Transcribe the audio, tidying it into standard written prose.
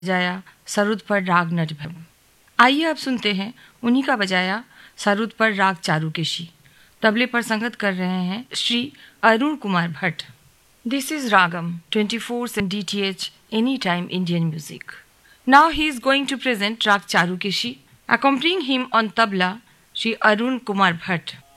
बजाया सरुद पर राग नटभैरव। आइए अब सुनते हैं उन्हीं का बजाया सरुद पर राग चारुकेशी। तबले पर संगत कर रहे हैं Shri Arun Kumar Bhatt. This is ragam 24/7 DTH any time Indian music. Now he is going to present राग Charukeshi, accompanying him on tabla Shri Arun Kumar Bhatt.